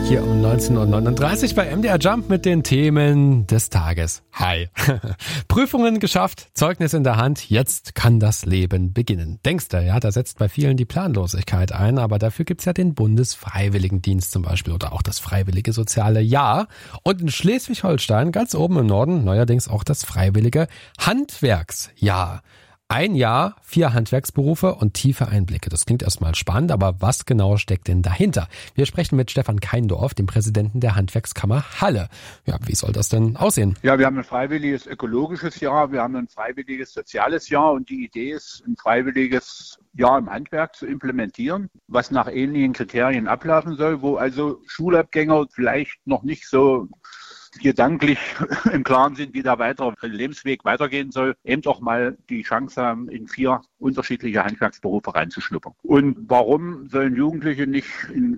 Hier um 19:39 Uhr bei MDR Jump mit den Themen des Tages. Hi. Prüfungen geschafft, Zeugnis in der Hand, jetzt kann das Leben beginnen. Denkst du, ja, da setzt bei vielen die Planlosigkeit ein, aber dafür gibt's ja den Bundesfreiwilligendienst zum Beispiel oder auch das Freiwillige Soziale Jahr. Und in Schleswig-Holstein, ganz oben im Norden, neuerdings auch das Freiwillige Handwerksjahr. Ein Jahr, 4 Handwerksberufe und tiefe Einblicke. Das klingt erstmal spannend, aber was genau steckt denn dahinter? Wir sprechen mit Stefan Keindorf, dem Präsidenten der Handwerkskammer Halle. Ja, wie soll das denn aussehen? Ja, wir haben ein freiwilliges ökologisches Jahr, wir haben ein freiwilliges soziales Jahr und die Idee ist, ein freiwilliges Jahr im Handwerk zu implementieren, was nach ähnlichen Kriterien ablaufen soll, wo also Schulabgänger vielleicht noch nicht so gedanklich im Klaren sind, wie der weitere Lebensweg weitergehen soll, eben auch mal die Chance haben, in 4 unterschiedliche Handwerksberufe reinzuschnuppern. Und warum sollen Jugendliche nicht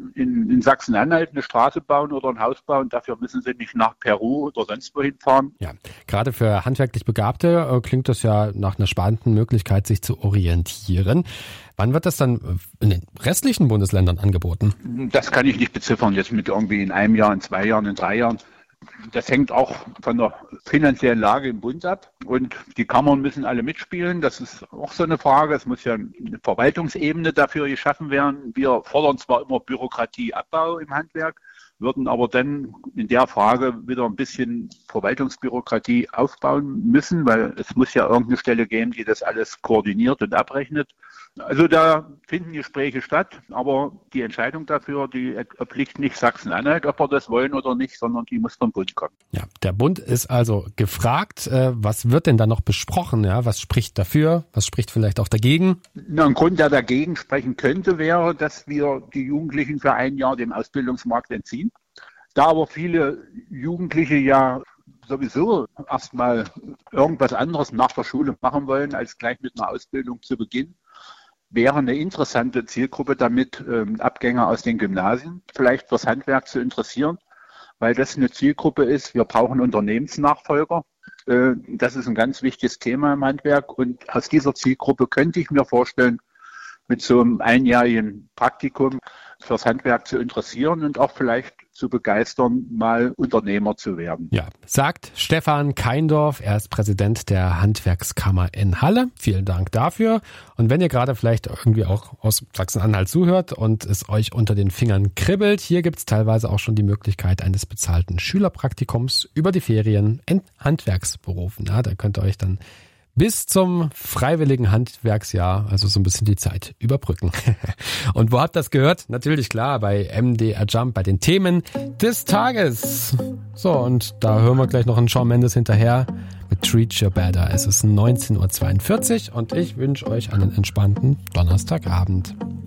in Sachsen-Anhalt eine Straße bauen oder ein Haus bauen? Dafür müssen sie nicht nach Peru oder sonst wohin fahren. Ja, gerade für handwerklich Begabte klingt das ja nach einer spannenden Möglichkeit, sich zu orientieren. Wann wird das dann in den restlichen Bundesländern angeboten? Das kann ich nicht beziffern, jetzt mit irgendwie in einem Jahr, in 2 Jahren, in 3 Jahren. Das hängt auch von der finanziellen Lage im Bund ab und die Kammern müssen alle mitspielen. Das ist auch so eine Frage. Es muss ja eine Verwaltungsebene dafür geschaffen werden. Wir fordern zwar immer Bürokratieabbau im Handwerk, würden aber dann in der Frage wieder ein bisschen Verwaltungsbürokratie aufbauen müssen, weil es muss ja irgendeine Stelle geben, die das alles koordiniert und abrechnet. Also da finden Gespräche statt, aber die Entscheidung dafür, die obliegt nicht Sachsen-Anhalt, ob wir das wollen oder nicht, sondern die muss vom Bund kommen. Ja, der Bund ist also gefragt. Was wird denn da noch besprochen? Ja, was spricht dafür? Was spricht vielleicht auch dagegen? Ein Grund, der dagegen sprechen könnte, wäre, dass wir die Jugendlichen für ein Jahr dem Ausbildungsmarkt entziehen. Da aber viele Jugendliche ja sowieso erstmal irgendwas anderes nach der Schule machen wollen, als gleich mit einer Ausbildung zu beginnen, wäre eine interessante Zielgruppe damit, Abgänger aus den Gymnasien vielleicht fürs Handwerk zu interessieren, weil das eine Zielgruppe ist. Wir brauchen Unternehmensnachfolger. Das ist ein ganz wichtiges Thema im Handwerk und aus dieser Zielgruppe könnte ich mir vorstellen, mit so einem einjährigen Praktikum fürs Handwerk zu interessieren und auch vielleicht zu begeistern, mal Unternehmer zu werden. Ja, sagt Stefan Keindorf. Er ist Präsident der Handwerkskammer in Halle. Vielen Dank dafür. Und wenn ihr gerade vielleicht irgendwie auch aus Sachsen-Anhalt zuhört und es euch unter den Fingern kribbelt, hier gibt's teilweise auch schon die Möglichkeit eines bezahlten Schülerpraktikums über die Ferien in Handwerksberufen. Ja, da könnt ihr euch dann bis zum freiwilligen Handwerksjahr, also so ein bisschen die Zeit überbrücken. Und wo habt ihr das gehört? Natürlich klar, bei MDR Jump, bei den Themen des Tages. So, und da hören wir gleich noch einen Shawn Mendes hinterher mit Treat You Better. Es ist 19:42 Uhr und ich wünsche euch einen entspannten Donnerstagabend.